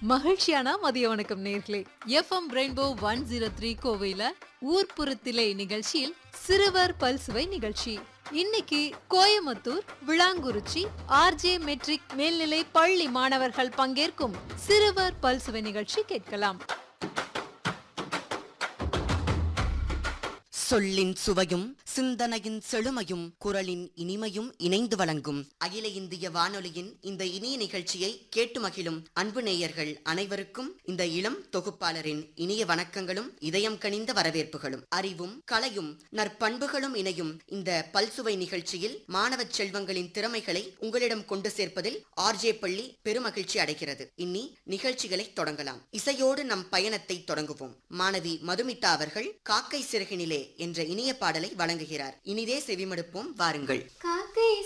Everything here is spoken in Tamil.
மகிழ்ச்சியான மதிய வணக்கம் நேர்களே. எஃப்எம் ரெயின்போ 103 கோவையில ஊர்ப்புறத்திலே நிகழ்ச்சியில் சிறுவர் பல்சுவை நிகழ்ச்சி. இன்னைக்கு கோயமுத்தூர் விளாங்குறிச்சி ஆர்ஜே மெட்ரிக் மேல்நிலை பள்ளி மாணவர்கள் பங்கேற்கும் சிறுவர் பல்சுவை நிகழ்ச்சி கேட்கலாம். சொல்லின் சுவையும் சிந்தனையின் செழுமையும் குரலின் இனிமையும் இணைந்து வழங்கும் அகில இந்திய வானொலியின் இந்த இனிய நிகழ்ச்சியை கேட்டு மகிழும் அன்பு நேயர்கள் அனைவருக்கும் இந்த இளம் தொகுப்பாளரின் இனிய வணக்கங்களும் இதயம் கனிந்த வரவேற்புகளும். அறிவும் கலையும் நற்பண்புகளும் இணையும் இந்த பல்சுவை நிகழ்ச்சியில் மாணவ செல்வங்களின் திறமைகளை உங்களிடம் கொண்டு சேர்ப்பதில் ஆர்ஜே பள்ளி பெருமகிழ்ச்சி அடைகிறது. இனி நிகழ்ச்சிகளை தொடங்கலாம். இசையோடு நம் பயணத்தை தொடங்குவோம். மாணவி மதுமிதா அவர்கள் காக்கை சிறகினிலே என்ற இனிய பாடலை வழங்குகிறார். இனிதே செவிமடுப்போம், வாருங்கள். காக்கை